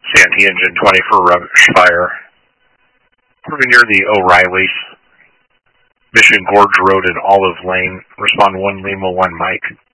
Santee Engine 20 for Rubbish Fire. We're near the O'Reilly's. Mission Gorge Road and Olive Lane. Respond 1 Lima 1 Mike.